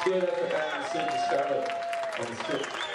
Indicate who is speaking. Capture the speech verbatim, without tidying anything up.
Speaker 1: Give it up for Adam and Cindy Scarlett on the script.